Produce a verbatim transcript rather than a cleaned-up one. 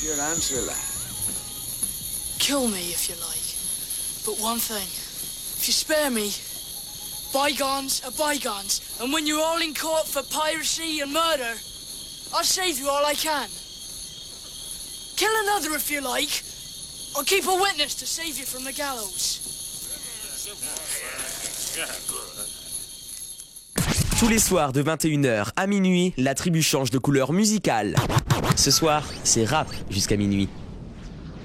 your answer, lad? Kill me if you like. But one thing, if you spare me, bygones are bygones. And when you're all in court for piracy and murder, I'll save you all I can. Kill another if you like, or keep a witness to save you from the gallows. Tous les soirs de vingt et une heures à minuit, la tribu change de couleur musicale. Ce soir, c'est rap jusqu'à minuit.